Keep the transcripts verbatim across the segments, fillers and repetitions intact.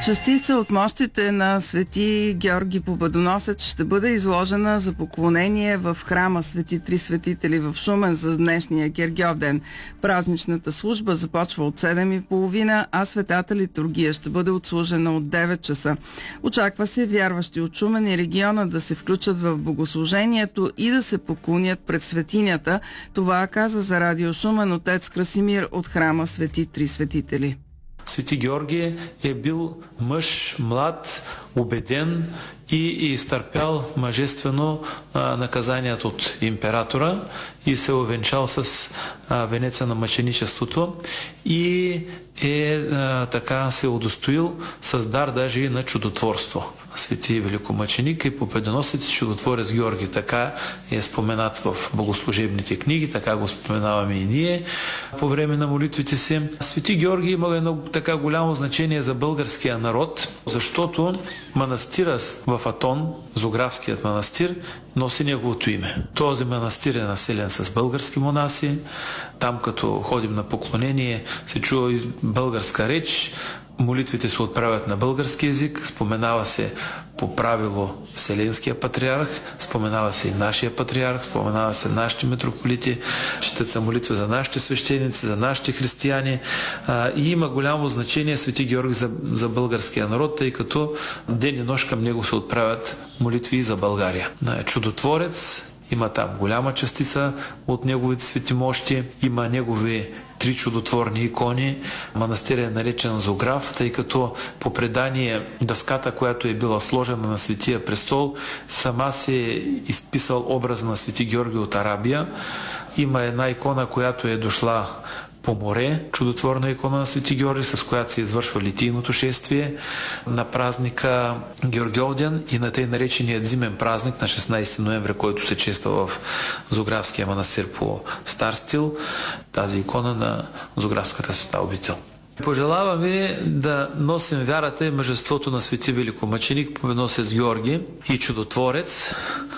Частица от мощите на Свети Георги Победоносец ще бъде изложена за поклонение в храма Свети Три светители в Шумен за днешния Гергьовден. Празничната служба започва от седем и половина, а светата литургия ще бъде отслужена от девет часа. Очаква се вярващи от Шумен и региона да се включат в богослужението и да се поклонят пред светинята. Това каза за Радио Шумен отец Красимир от храма Свети Три светители. Свети Георги е бил мъж, млад, убеден и е изтърпял мъжествено а, наказанието от императора и се увенчал с а, венеца на мъченичеството и е а, така се удостоил с дар даже и на чудотворство. Свети великомъченик и победоносец чудотворец Георги. Така е споменат в богослужебните книги, така го споменаваме и ние по време на молитвите си. Свети Георги има едно така голямо значение за българския народ, защото манастира в Атон, Зографският манастир, носи неговото име. Този манастир е населен с български монаси. Там, като ходим на поклонение, се чува и българска реч. Молитвите се отправят на български език, споменава се по правило Вселенския патриарх, споменава се и нашия патриарх, споменава се нашите митрополити, четат се молитва за нашите свещеници, за нашите християни а, и има голямо значение Свети Георги за, за българския народ, тъй като ден и нощ към него се отправят молитви и за България. Чудотворец, има там голяма частица от неговите светимощи, има негови три чудотворни икони. Манастир е наречен Зограф, тъй като по предание дъската, която е била сложена на Светия престол, сама се е изписал образа на Свети Георги от Арабия. Има една икона, която е дошла по море, чудотворна икона на Свети Георги, с която се извършва литийното шествие на празника Георгьовден и на тъй нареченият зимен празник на шестнайсети ноември, който се чества в Зографския манастир по стар стил, тази икона на Зографската света обител. Пожелаваме да носим вярата и мъжеството на Свети великомъченик Победоносец Георги и чудотворец,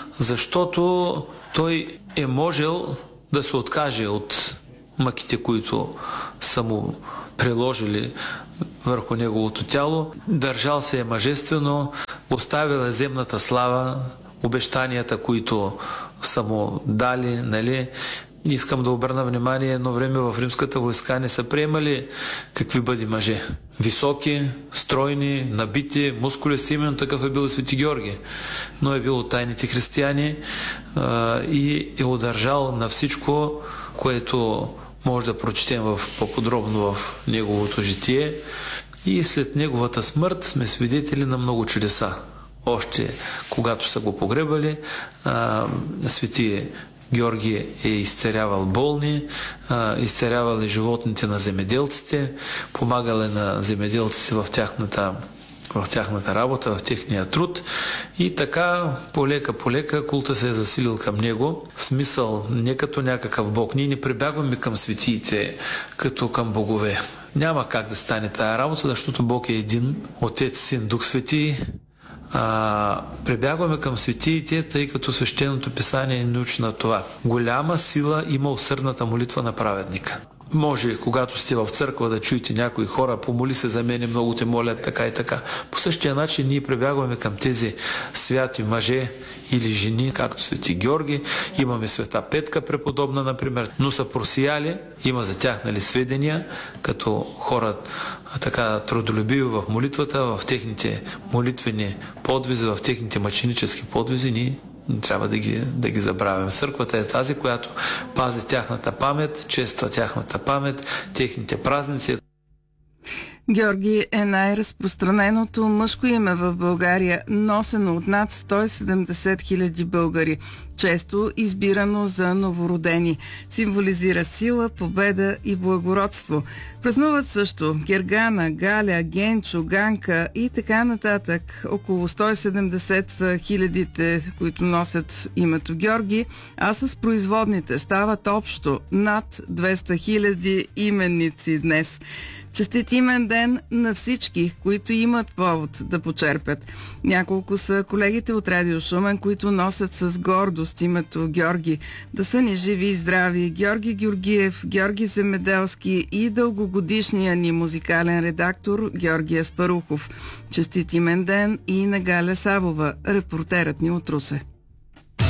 защото той е можел да се откаже от мъките, които са му приложили върху неговото тяло. Държал се е мъжествено, оставил е земната слава, обещанията, които са му дали, нали. Искам да обърна внимание, едно време в римската войска не са приемали какви бъди мъже. Високи, стройни, набити, мускулисти, именно такъв е бил и Свети Георги. Но е бил от тайните християни а, и е удържал на всичко, което може да прочетем в, по-подробно в неговото житие. И след неговата смърт сме свидетели на много чудеса. Още когато са го погребали, а, Свети Георги е изцерявал болни, а, изцерявал е животните на земеделците, помагал е на земеделците в тяхната в тяхната работа, в техния труд и така полека-полека култа се е засилил към него, в смисъл не като някакъв бог. Ние не прибягваме към светиите като към богове. Няма как да стане тая работа, защото Бог е един, Отец, Син, Дух Свети. А, прибягваме към светиите, тъй като свещеното писание ни научи на това. Голяма сила има усърдната молитва на праведника. Може, когато сте в църква, да чуете някои хора, помоли се за мене, много те молят, така и така. По същия начин ние прибягваме към тези святи мъже или жени, както Свети Георги. Имаме Света Петка преподобна, например, но са просияли, има за тях, нали, сведения, като хора така трудолюбиви в молитвата, в техните молитвени подвизи, в техните мъченически подвизи, ние трябва да ги, да ги забравяме. Църквата е тази, която пази тяхната памет, чества тяхната памет, техните празници. Георги е най-разпространеното мъжко име в България, носено от над сто и седемдесет хиляди българи, често избирано за новородени. Символизира сила, победа и благородство. Празнуват също Гергана, Галя, Генчо, Ганка и така нататък. Около сто и седемдесет са хилядите, които носят името Георги, а с производните стават общо над двеста хиляди именници днес. Честит имен ден на всички, които имат повод да почерпят. Няколко са колегите от Радио Шумен, които носят с гордост с името Георги. Да са ни живи и здрави Георги Георгиев, Георги Земеделски и дългогодишния ни музикален редактор Георги Аспарухов. Честит имен ден и на Галя Савова, репортерът ни от Русе.